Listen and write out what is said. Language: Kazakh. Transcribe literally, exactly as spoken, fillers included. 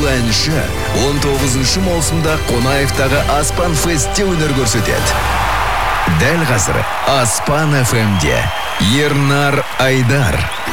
бұл әнші он тоғызыншы маусымда Қонаевтағы Аспан Фестте өнер көрсетеді. Дәл қазір Аспан эф эмде Ернар Айдар.